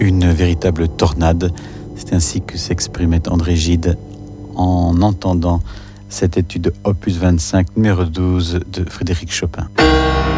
une véritable tornade. C'est ainsi que s'exprimait André Gide en entendant cette étude opus 25 numéro 12 de Frédéric Chopin.